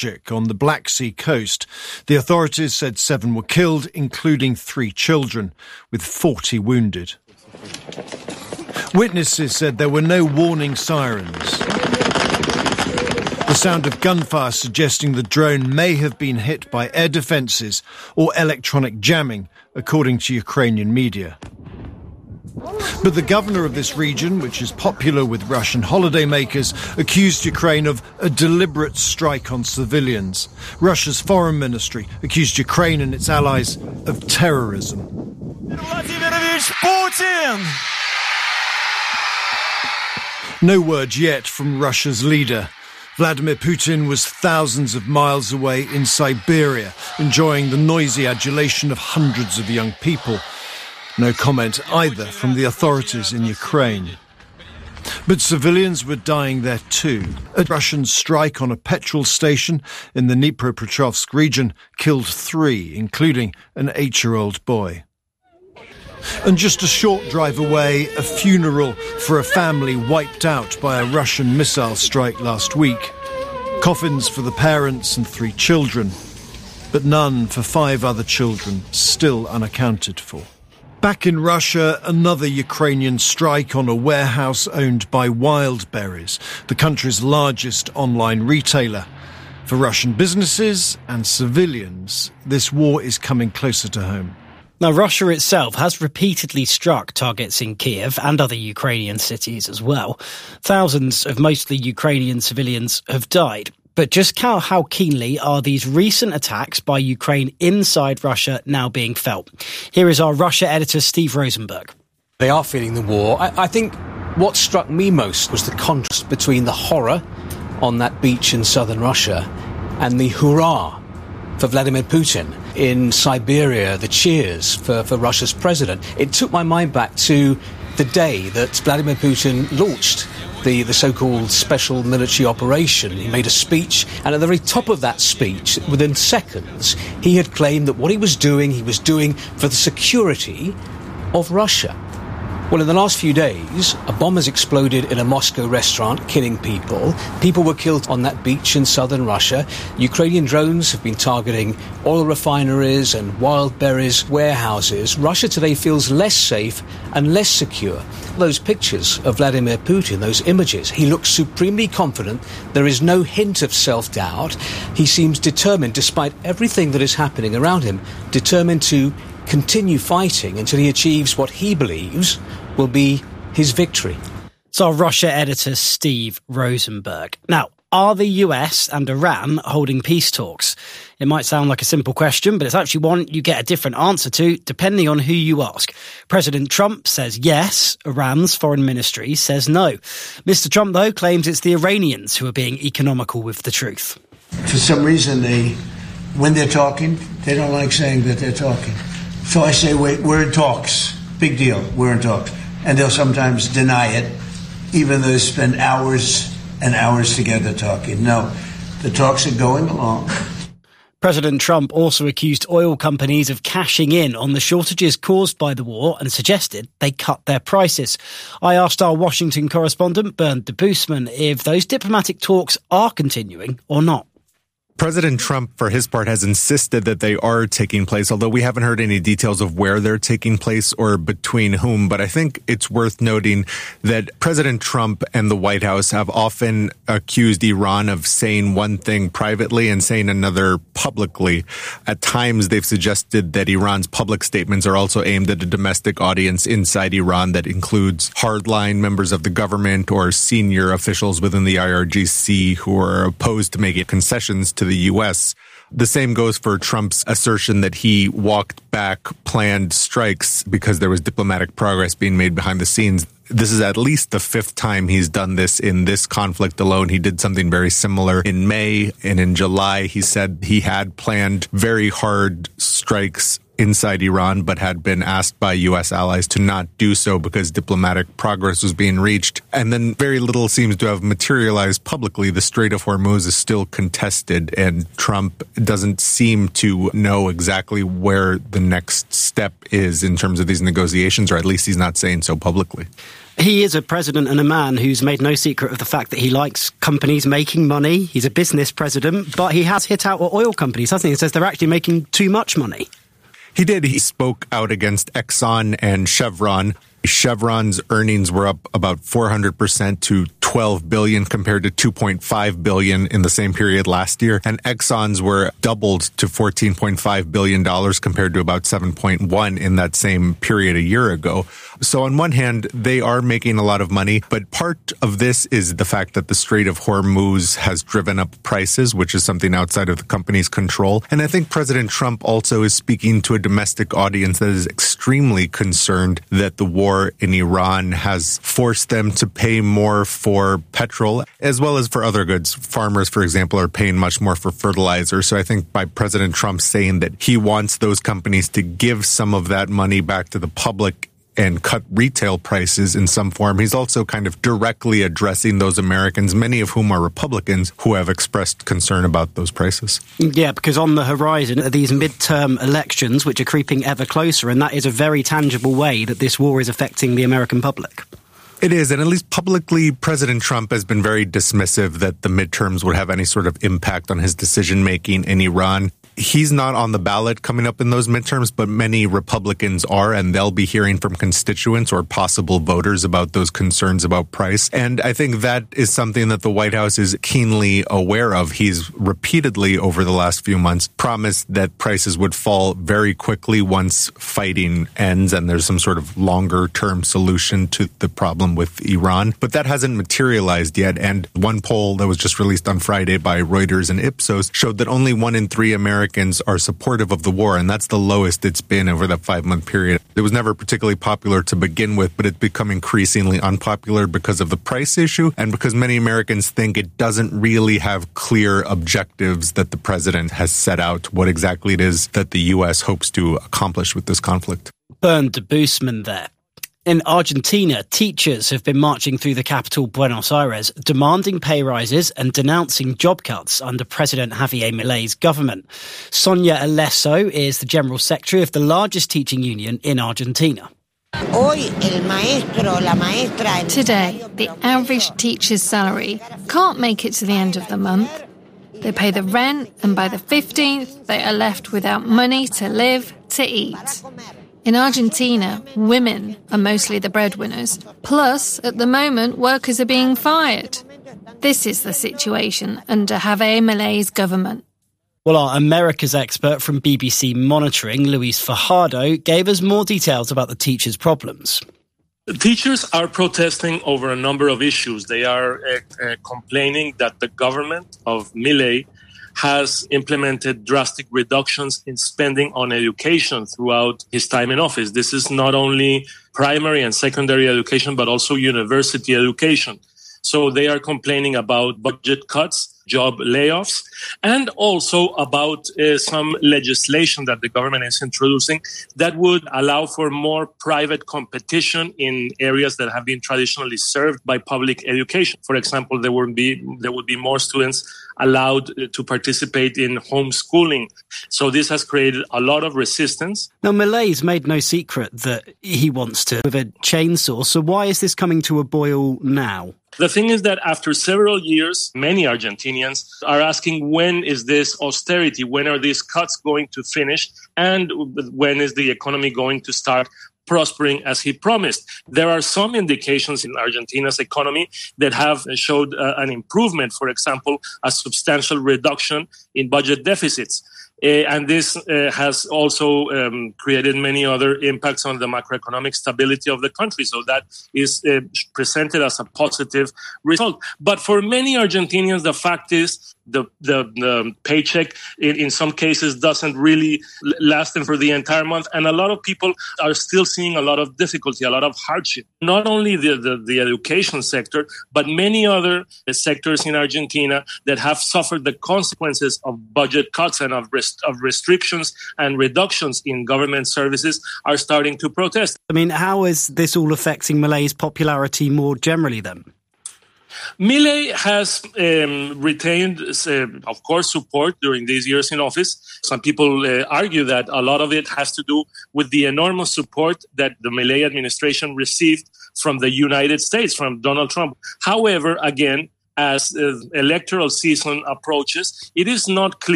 on the Black Sea coast. The authorities said 7 were killed, including 3 children, with 40 wounded. Witnesses said there were no warning sirens. The sound of gunfire suggesting the drone may have been hit by air defences or electronic jamming, according to Ukrainian media. But the governor of this region, which is popular with Russian holidaymakers, accused Ukraine of a deliberate strike on civilians. Russia's foreign ministry accused Ukraine and its allies of terrorism. Vladimirovich Putin! No word yet from Russia's leader. Vladimir Putin was thousands of miles away in Siberia, enjoying the noisy adulation of hundreds of young people. No comment either from the authorities in Ukraine. But civilians were dying there too. A Russian strike on a petrol station in the Dnipropetrovsk region killed 3, including an 8-year-old boy. And just a short drive away, a funeral for a family wiped out by a Russian missile strike last week. Coffins for the parents and 3 children, but none for 5 other children still unaccounted for. Back in Russia, another Ukrainian strike on a warehouse owned by Wildberries, the country's largest online retailer. For Russian businesses and civilians, this war is coming closer to home. Now, Russia itself has repeatedly struck targets in Kiev and other Ukrainian cities as well. Thousands of mostly Ukrainian civilians have died. But just how keenly are these recent attacks by Ukraine inside Russia now being felt? Here is our Russia editor, Steve Rosenberg. They are feeling the war. I think what struck me most was the contrast between the horror on that beach in southern Russia and the hurrah for Vladimir Putin in Siberia, the cheers for Russia's president. It took my mind back to the day that Vladimir Putin launched the so-called special military operation. He made a speech, and at the very top of that speech, within seconds, he had claimed that what he was doing for the security of Russia. Well, in the last few days, a bomb has exploded in a Moscow restaurant, killing people. People were killed on that beach in southern Russia. Ukrainian drones have been targeting oil refineries and Wildberries warehouses. Russia today feels less safe and less secure. Those pictures of Vladimir Putin, those images, he looks supremely confident. There is no hint of self-doubt. He seems determined, despite everything that is happening around him, determined to continue fighting until he achieves what he believes will be his victory. It's our Russia editor, Steve Rosenberg. Now, are the US and Iran holding peace talks? It might sound like a simple question, but it's actually one you get a different answer to depending on who you ask. President Trump says yes. Iran's foreign ministry says no. Mr. Trump, though, claims it's the Iranians who are being economical with the truth. For some reason, when they're talking, they don't like saying that they're talking. So I say, wait, we're in talks. Big deal, we're in talks. And they'll sometimes deny it, even though they spend hours and hours together talking. No, the talks are going along. President Trump also accused oil companies of cashing in on the shortages caused by the war and suggested they cut their prices. I asked our Washington correspondent, Bernd de Boosman, if those diplomatic talks are continuing or not. President Trump, for his part, has insisted that they are taking place, although we haven't heard any details of where they're taking place or between whom. But I think it's worth noting that President Trump and the White House have often accused Iran of saying one thing privately and saying another publicly. At times, they've suggested that Iran's public statements are also aimed at a domestic audience inside Iran that includes hardline members of the government or senior officials within the IRGC who are opposed to making concessions to the U.S. The same goes for Trump's assertion that he walked back planned strikes because there was diplomatic progress being made behind the scenes. This is at least the 5th time he's done this in this conflict alone. He did something very similar in May, and in July he said he had planned very hard strikes inside Iran, but had been asked by U.S. allies to not do so because diplomatic progress was being reached. And then very little seems to have materialized publicly. The Strait of Hormuz is still contested, and Trump doesn't seem to know exactly where the next step is in terms of these negotiations, or at least he's not saying so publicly. He is a president and a man who's made no secret of the fact that he likes companies making money. He's a business president, but he has hit out at oil companies, hasn't he? He says they're actually making too much money. He did. He spoke out against Exxon and Chevron. Chevron's earnings were up about 400% to $12 billion compared to $2.5 billion in the same period last year. And Exxon's were doubled to $14.5 billion compared to about 7.1 in that same period a year ago. So on one hand, they are making a lot of money, but part of this is the fact that the Strait of Hormuz has driven up prices, which is something outside of the company's control. And I think President Trump also is speaking to a domestic audience that is extremely concerned that the war in Iran has forced them to pay more for petrol, as well as for other goods. Farmers, for example, are paying much more for fertilizer. So I think by President Trump saying that he wants those companies to give some of that money back to the public and cut retail prices in some form, he's also kind of directly addressing those Americans, many of whom are Republicans, who have expressed concern about those prices. Yeah, because on the horizon are these midterm elections, which are creeping ever closer, and that is a very tangible way that this war is affecting the American public. It is, and at least publicly, President Trump has been very dismissive that the midterms would have any sort of impact on his decision-making in Iran. He's not on the ballot coming up in those midterms, but many Republicans are, and they'll be hearing from constituents or possible voters about those concerns about price. And I think that is something that the White House is keenly aware of. He's repeatedly, over the last few months, promised that prices would fall very quickly once fighting ends and there's some sort of longer-term solution to the problem with Iran. But that hasn't materialized yet. And one poll that was just released on Friday by Reuters and Ipsos showed that only 1 in 3 Americans are supportive of the war, and that's the lowest it's been over that 5-month period. It was never particularly popular to begin with, but it's become increasingly unpopular because of the price issue and because many Americans think it doesn't really have clear objectives that the president has set out, what exactly it is that the U.S. hopes to accomplish with this conflict. Bernd Busemann there. In Argentina, teachers have been marching through the capital, Buenos Aires, demanding pay rises and denouncing job cuts under President Javier Milei's government. Sonia Alesso is the general secretary of the largest teaching union in Argentina. Today, the average teacher's salary can't make it to the end of the month. They pay the rent, and by the 15th, they are left without money to live, to eat. In Argentina, women are mostly the breadwinners. Plus, at the moment, workers are being fired. This is the situation under Javier Milei's government. Well, our America's expert from BBC Monitoring, Luis Fajardo, gave us more details about the teachers' problems. Teachers are protesting over a number of issues. They are complaining that the government of Milei has implemented drastic reductions in spending on education throughout his time in office. This is not only primary and secondary education, but also university education. So they are complaining about budget cuts, job layoffs, and also about some legislation that the government is introducing that would allow for more private competition in areas that have been traditionally served by public education. For example, there would be more students allowed to participate in homeschooling. So this has created a lot of resistance. Now, Milei's made no secret that he wants to with a chainsaw. So why is this coming to a boil now? The thing is that after several years, many Argentinians are asking, when is this austerity? When are these cuts going to finish? And when is the economy going to start prospering as he promised? There are some indications in Argentina's economy that have showed an improvement. For example, a substantial reduction in budget deficits. And this has also created many other impacts on the macroeconomic stability of the country. So that is presented as a positive result. But for many Argentinians, the fact is the paycheck in some cases doesn't really last them for the entire month. And a lot of people are still seeing a lot of difficulty, a lot of hardship. Not only the education sector, but many other sectors in Argentina that have suffered the consequences of budget cuts and of restrictions of restrictions and reductions in government services are starting to protest. I mean, how is this all affecting Milei's popularity more generally then? Milei has retained, of course, support during these years in office. Some people argue that a lot of it has to do with the enormous support that the Milei administration received from the United States, from Donald Trump. However, again, as electoral season approaches, it is not clear